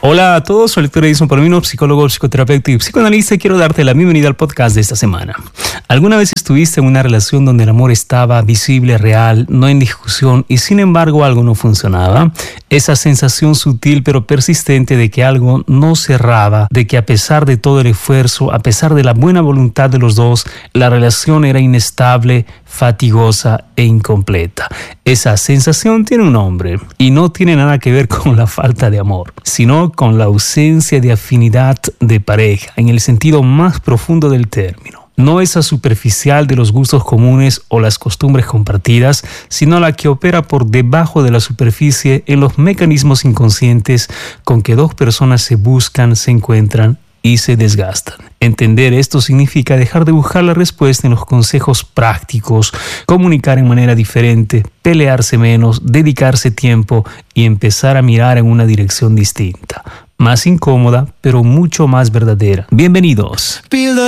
Hola a todos, soy Héctor Edison Palomino, psicólogo, psicoterapeuta y psicoanalista, y quiero darte la bienvenida al podcast de esta semana. ¿Alguna vez estuviste en una relación donde el amor estaba visible, real, no en discusión y sin embargo algo no funcionaba? Esa sensación sutil pero persistente de que algo no cerraba, de que a pesar de todo el esfuerzo, a pesar de la buena voluntad de los dos, la relación era inestable, fatigosa e incompleta. Esa sensación tiene un nombre y no tiene nada que ver con la falta de amor, sino con la ausencia de afinidad de pareja en el sentido más profundo del término. No esa superficial de los gustos comunes o las costumbres compartidas, sino la que opera por debajo de la superficie en los mecanismos inconscientes con que dos personas se buscan, se encuentran y se desgastan. Entender esto significa dejar de buscar la respuesta en los consejos prácticos, comunicar en manera diferente, pelearse menos, dedicarse tiempo y empezar a mirar en una dirección distinta, más incómoda, pero mucho más verdadera. Bienvenidos.